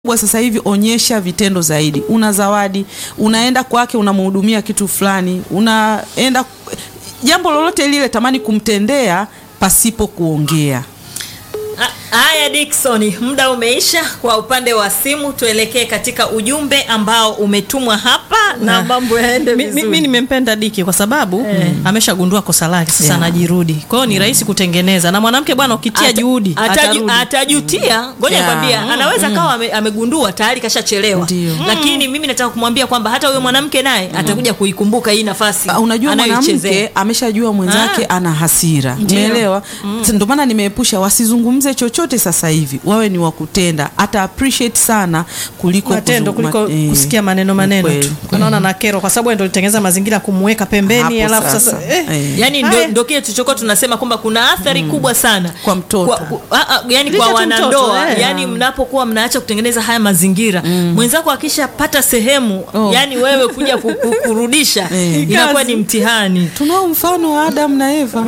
Sasa hivi onyesha vitendo zaidi. Una zawadi, unaenda kwake unamhudumia kitu fulani, unaenda jambo lolote lile tamani kumtendea pasipo kuongea. Haya Dickson, muda umeisha kwa upande wa simu, tuelekee katika ujumbe ambao umetumwa hapa na mambo yaende vizuri. Mimi nimempenda Diki kwa sababu ameshagundua kosa lake, sasa anajirudi. Kwa hiyo ni rahisi kutengeneza. Na mwanamke bwana ukitia juhudi atajutia. Ngoja nikwambie, anaweza kawa amegundua tayari kashachelewa. Lakini mimi nataka kumwambia kwamba hata huyo mwanamke naye atakuja kuikumbuka hii nafasi. Unajua mwanamke ameshajua mwenzake ana hasira. Umeelewa? Ndio maana nimeepusha wasizungumze chochote sasa hivi. Wawe ni wakutenda. Ata appreciate sana kuliko matendo, kuliko kusikia maneno tu. Unaona na kero kwa sababu ndio alitengeneza mazingira kumweka pembeni, alafu sasa yani ndio kile tulichokuwa tunasema kwamba kuna athari kubwa sana kwa mtoto. Yani kwa wanandoa, yani mnapokuwa mnaacha kutengeneza haya mazingira, mwenzako akishapata sehemu, yani wewe kuja kurudisha inakuwa ni mtihani. Tunao mfano wa Adam na Eva.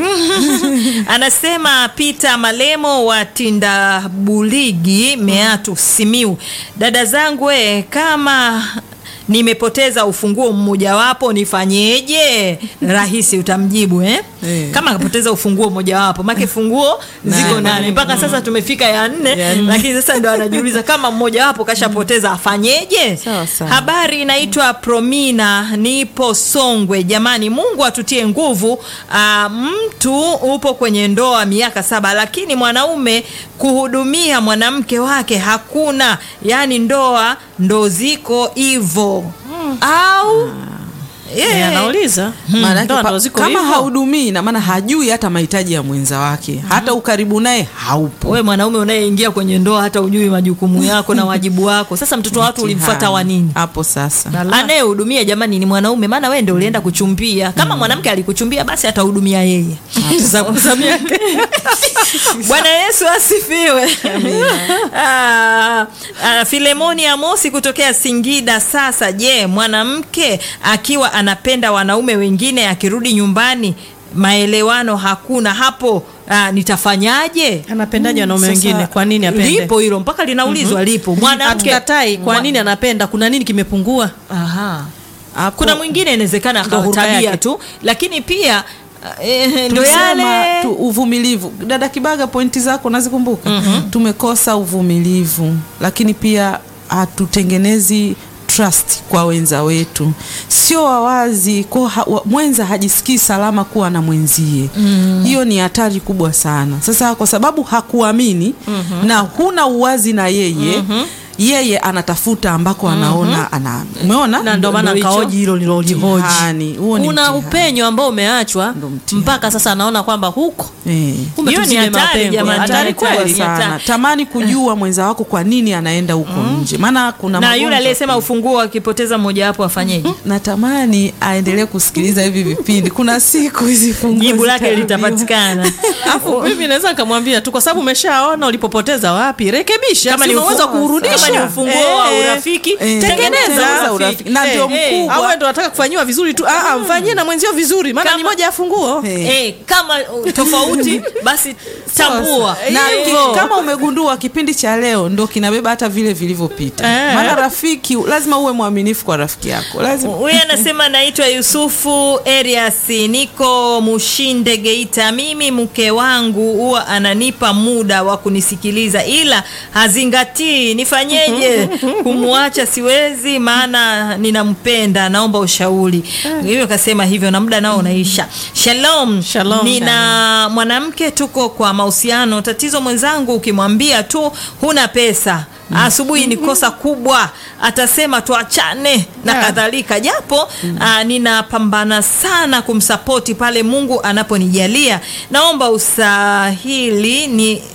Anasema Peter Malemo wa Tindabuligi Meatu Simiu, dada zangu kama nimepoteza ufunguo mmoja wapo nifanyeje? Rahisi utamjibu kama akapoteza ufunguo mmoja wapo, maana funguo ziko 8 mpaka sasa tumefika ya 4, lakini sasa ndio anajiuliza kama mmoja wapo kashapoteza afanyeje? Habari inaitwa Promina, nipo Songwe. Jamani, Mungu atutie nguvu. Mtu upo kwenye ndoa miaka 7 lakini mwanaume kuhudumia mwanamke wake hakuna, yani ndoa ndo ziko hivyo au anauliza kama haudumii na maana hajui hata mahitaji ya mwenza wake, hata ukaribu naye haupo. Wewe mwanaume unayeingia kwenye ndoa hata ujui majukumu yako na wajibu wako. Sasa mtoto wa watu ulimfuata wa nini? Hapo sasa anayehudumia jamani ni mwanaume, maana wewe ndio ulienda kuchumbia. Kama mwanamke alikuchumbia basi atahudumia yeye. Bwana Yesu asifiwe. Amina. Filemoni Amosi kutokea Singida. Sasa je, mwanamke akiwa anapenda wanaume wengine akirudi nyumbani maelewano hakuna hapo, nitafanyaje? Anapendaje wanaume wengine? Kwa nini apende? Lipo hilo mpaka linaulizwa. Lipo mwanamke hatukatai, kwa nini anapenda? Kuna nini kimepungua? Kuna mwingine inawezekana akawa tabia tu, lakini pia ndio yale tu uvumilivu. Dada Kibaga, pointi zako nazikumbuka. Tumekosa uvumilivu, lakini pia hatutengenezi trust kwa wenza wetu. Sio wawazi kwa mwenza hajisikii salama kuwa na mwenzie. Hiyo ni hatari kubwa sana. Sasa kwa sababu hakuamini na huna uwazi na yeye anatafuta ambako anaona umeona, na ndio maana kaoji hilo lilojihoji. Kuna upenyo ambao umeachwa mpaka sasa anaona kwamba huko hiyo ni hatari jamani, hatari kweli sana. Tamani kujua mwenza wako kwa nini anaenda huko nje, maana kuna na yule aliyesema ufunguo akipoteza mmoja wapo afanyeje? Natamani aendelee kusikiliza hivi vipindi, kuna siku hizi funguo jibu lake litapatikana. Afu mimi naweza nikamwambia tu kwa sababu umeshaona ulipopoteza wapi, rekebisha. Kama ni unaweza kurudisha, kama ni ufunguo wa urafiki, tengeneza urafiki. Na ndio mkubwa au ndio unataka kufanywa vizuri tu, mfanyie na mwenzio vizuri, maana ni moja ya funguo. Kama tofauti basi tambua. Na kama umegundua kipindi cha leo ndio kinabeba hata vile vilivyopita. Maana rafiki lazima uwe mwaminifu kwa rafiki yako. Lazima. Huyu anasema naitwa Yusufu Erias, niko Mushinde Geita. Mimi mke wangu huwa ananipa muda wa kunisikiliza ila hazingatii, nifanyeje? Kumwacha siwezi maana ninampenda, naomba ushauri. Hivyo kasema hivyo na muda nao unaisha. Shalom. Nina mwanamke tuko kwa mahusiano, tatizo mwenzangu ukimwambia tu huna pesa asubuhi ni kosa kubwa, atasema tuachane na kadhalika, japo ninapambana sana kumsapoti pale Mungu anaponijalia. Naomba usahili ni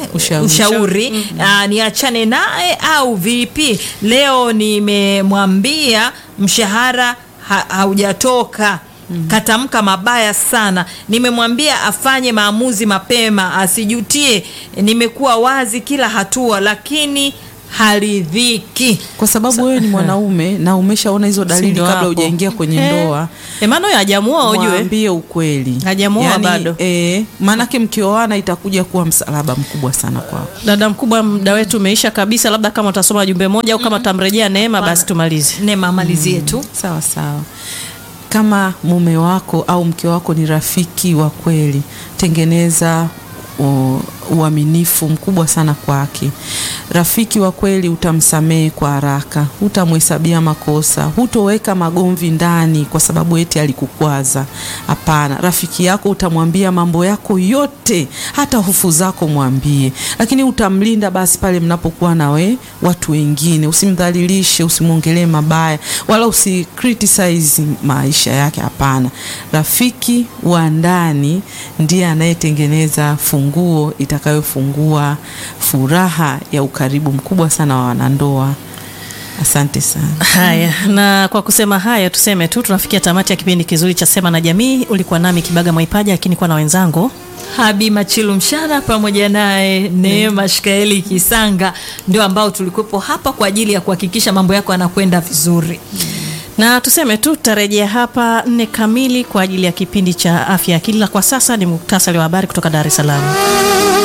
ushauri. Niachane naye au vipi? Leo nimemwambia mshahara haujatoka, katamka mabaya sana. Nimemwambia afanye maamuzi mapema, asijutie. Nimekuwa wazi kila hatua lakini haridhiki. Kwa sababu wewe ni mwanaume na umeshaona hizo dalili Ndio kabla hapo. hujaingia kwenye ndoa. Maana hajamuoa ujue. Mwambie ukweli. Hajamuoa bado. Maanake mkioana itakuja kuwa msalaba mkubwa sana kwao. Dada mkubwa, muda wetu umeisha kabisa, labda kama utasoma jumbe moja au kama utamrejea Neema basi tumalize. Neema malizie tu. Sawa sawa. Kama mume wako au mke wako ni rafiki wa kweli, tengeneza uaminifu mkubwa sana kwake. Rafiki wa kweli utamsamehe kwa haraka, hutamhesabia makosa, hutoweka magomvi ndani kwa sababu eti alikukwaza. Hapana, rafiki yako utamwambia mambo yako yote, hata hofu zako mwambie, lakini utamlinda basi pale mnapokuwa na watu wengine. Usimdhalilishe, usimuongelee mabaya, wala usikriticize maisha yake. Hapana, rafiki wa ndani ndiye anayetengeneza funguo itakayofungua furaha ya ukaribu mkubwa sana wa wanandoa. Asante sana. Haya, na kwa kusema haya tuseme tu tunafikia tamati ya kipindi kizuri cha Sema na Jamii. Ulikuwa nami Kibaga Mwaipaja, lakini kwa na wenzangu Habi Machilu Mshana pamoja naye Neema Shikaeli Kisanga, ndio ambao tulikuwepo hapa kwa ajili ya kuhakikisha mambo yako yanakwenda vizuri. Na tuseme tu tutarejea hapa 4 kamili kwa ajili ya kipindi cha afya akili. Kwa sasa ni muktasari wa habari kutoka Dar es Salaam.